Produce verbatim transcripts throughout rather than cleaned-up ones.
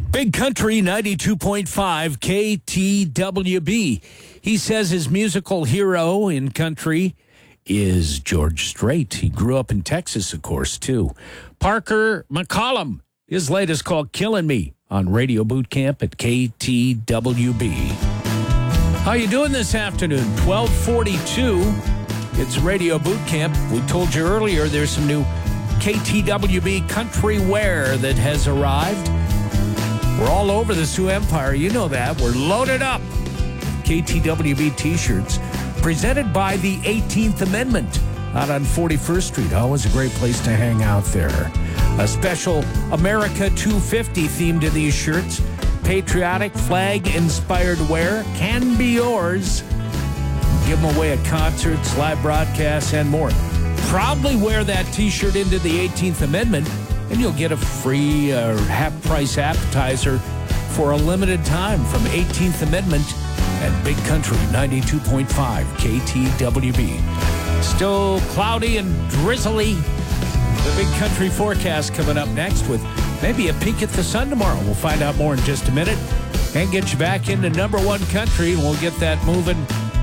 Big Country ninety-two point five K T W B. He says his musical hero in country is George Strait. He grew up in Texas, of course, too. Parker McCollum, his latest called Killing Me on Radio Boot Camp at K T W B. How you doing this afternoon? twelve forty-two. It's Radio Boot Camp. We told you earlier there's some new K T W B country wear that has arrived. We're all over the Sioux Empire. You know that. We're loaded up. K T W B t-shirts presented by the eighteenth Amendment out on forty-first Street. Always a great place to hang out there. A special America two fifty theme to these shirts. Patriotic flag-inspired wear can be yours. Give them away at concerts, live broadcasts, and more. Proudly wear that t-shirt into the eighteenth Amendment, and you'll get a free uh, half-price appetizer for a limited time from eighteenth Amendment at Big Country ninety-two point five K T W B. Still cloudy and drizzly. The Big Country forecast coming up next with maybe a peek at the sun tomorrow. We'll find out more in just a minute and get you back into number one country, and we'll get that moving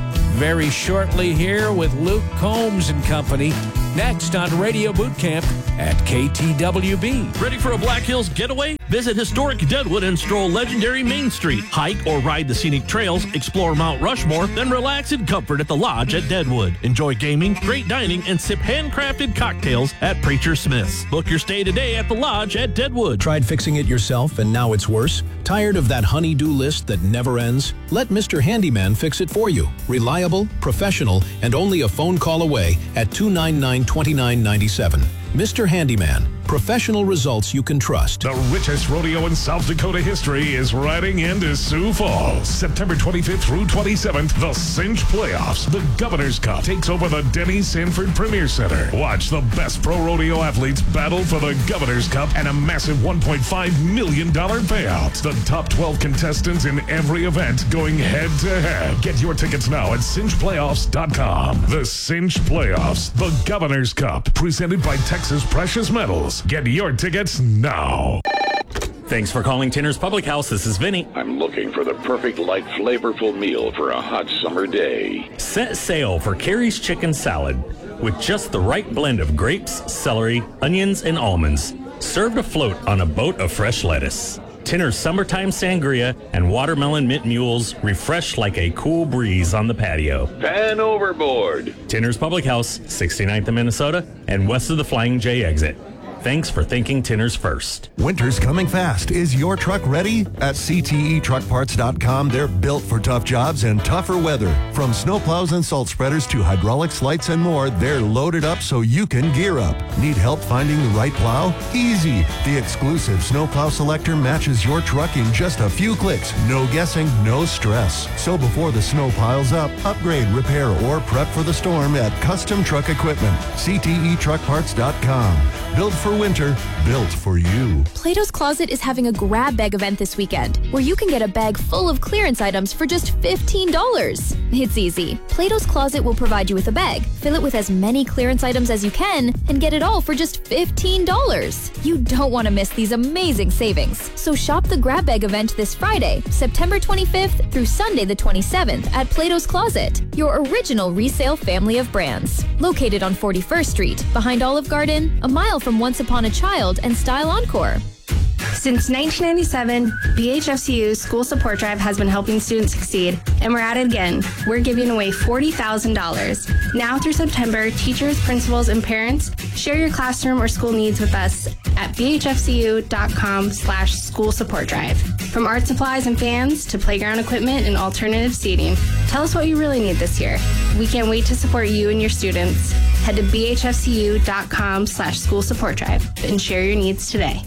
very shortly here with Luke Combs and company. Next on Radio Boot Camp at K T W B. Ready for a Black Hills getaway? Visit historic Deadwood and stroll legendary Main Street. Hike or ride the scenic trails, explore Mount Rushmore, then relax in comfort at the Lodge at Deadwood. Enjoy gaming, great dining, and sip handcrafted cocktails at Preacher Smith's. Book your stay today at the Lodge at Deadwood. Tried fixing it yourself and now it's worse? Tired of that honey-do list that never ends? Let Mister Handyman fix it for you. Reliable, professional, and only a phone call away at two nine nine, two nine nine seven. Mister Handyman, professional results you can trust. The richest rodeo in South Dakota history is riding into Sioux Falls. September twenty-fifth through twenty-seventh, the Cinch Playoffs. The Governor's Cup takes over the Denny Sanford Premier Center. Watch the best pro rodeo athletes battle for the Governor's Cup and a massive one point five million dollars payout. The top twelve contestants in every event going head to head. Get your tickets now at cinch playoffs dot com. The Cinch Playoffs, the Governor's Cup, presented by Texas Precious Metals. Get your tickets now. Thanks for calling Tinner's Public House. This is Vinny. I'm looking for the perfect light, flavorful meal for a hot summer day. Set sail for Carrie's Chicken Salad with just the right blend of grapes, celery, onions, and almonds. Served afloat on a boat of fresh lettuce. Tinner's Summertime Sangria and Watermelon Mint Mules refresh like a cool breeze on the patio. Pan overboard. Tinner's Public House, sixty-ninth in Minnesota and west of the Flying J exit. Thanks for thinking Tinner's first. Winter's coming fast. Is your truck ready? At C T E truck parts dot com, they're built for tough jobs and tougher weather. From snowplows and salt spreaders to hydraulics, lights, and more, they're loaded up so you can gear up. Need help finding the right plow? Easy. The exclusive Snowplow Selector matches your truck in just a few clicks. No guessing, no stress. So before the snow piles up, upgrade, repair, or prep for the storm at Custom Truck Equipment. C T E truck parts dot com. Built for winter, built for you. Plato's Closet is having a grab bag event this weekend where you can get a bag full of clearance items for just fifteen dollars. It's easy. Plato's Closet will provide you with a bag, fill it with as many clearance items as you can, and get it all for just fifteen dollars. You don't want to miss these amazing savings. So shop the grab bag event this Friday, September twenty-fifth through Sunday the twenty-seventh at Plato's Closet, your original resale family of brands. Located on forty-first Street, behind Olive Garden, a mile from Once Upon a Child and Style Encore. Since nineteen ninety-seven, B H F C U's School Support Drive has been helping students succeed, and we're at it again. We're giving away forty thousand dollars. Now through September, teachers, principals, and parents, share your classroom or school needs with us at b h f c u dot com slash school support drive. From art supplies and fans to playground equipment and alternative seating, tell us what you really need this year. We can't wait to support you and your students. Head to b h f c u dot com slash school support drive and share your needs today.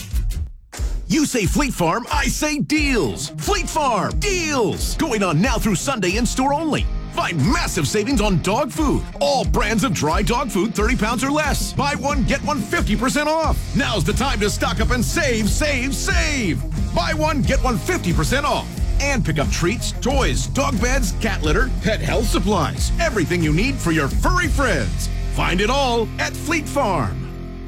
You say Fleet Farm, I say deals. Fleet Farm, deals. Going on now through Sunday in store only. Find massive savings on dog food. All brands of dry dog food, thirty pounds or less. Buy one, get one fifty percent off. Now's the time to stock up and save, save, save. Buy one, get one fifty percent off. And pick up treats, toys, dog beds, cat litter, pet health supplies. Everything you need for your furry friends. Find it all at Fleet Farm.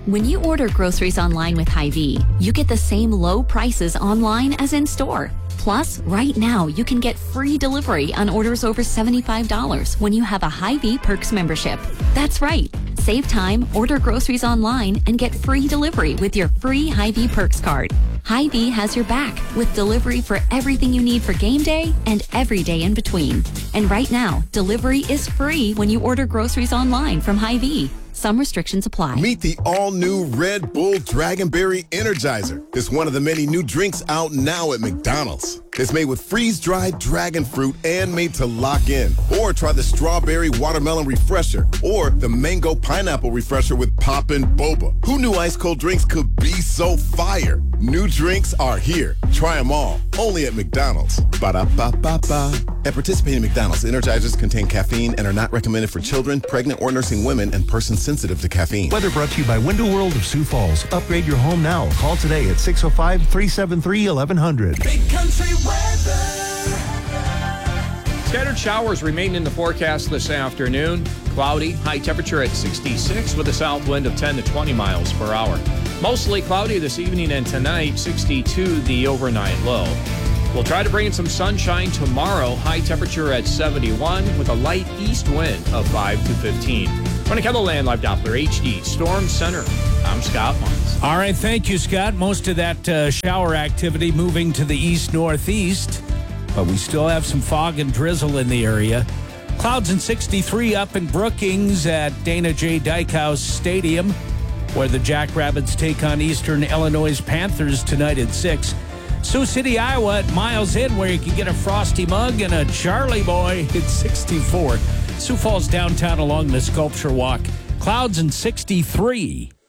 When you order groceries online with Hy-Vee, you get the same low prices online as in store. Plus, right now, you can get free delivery on orders over seventy-five dollars when you have a Hy-Vee Perks membership. That's right. Save time, order groceries online, and get free delivery with your free Hy-Vee Perks card. Hy-Vee has your back with delivery for everything you need for game day and every day in between. And right now, delivery is free when you order groceries online from Hy-Vee. Some restrictions apply. Meet the all-new Red Bull Dragonberry Energizer. It's one of the many new drinks out now at McDonald's. It's made with freeze-dried dragon fruit and made to lock in. Or try the Strawberry Watermelon Refresher or the Mango Pineapple Refresher with Poppin' Boba. Who knew ice-cold drinks could be so fire? New drinks are here. Try them all. Only at McDonald's. Ba-da-ba-ba-ba. At participating McDonald's, Energizers contain caffeine and are not recommended for children, pregnant or nursing women, and persons sensitive to caffeine. Weather brought to you by Window World of Sioux Falls. Upgrade your home now. Call today at six oh five, three seven three, eleven hundred. Big country weather. Scattered showers remain in the forecast this afternoon. Cloudy, high temperature at sixty-six with a south wind of ten to twenty miles per hour. Mostly cloudy this evening and tonight, sixty-two the overnight low. We'll try to bring in some sunshine tomorrow. High temperature at seventy-one with a light east wind of five to fifteen. From the KENDLELAND Live Doppler H D Storm Center, I'm Scott Munz. All right, thank you, Scott. Most of that uh, shower activity moving to the east-northeast, but we still have some fog and drizzle in the area. Clouds and sixty-three up in Brookings at Dana J. Dykhouse Stadium, where the Jackrabbits take on Eastern Illinois Panthers tonight at six. Sioux City, Iowa at Miles Inn, where you can get a frosty mug and a Charlie boy at sixty-four. Sioux Falls downtown along the Sculpture Walk. Clouds and sixty-three.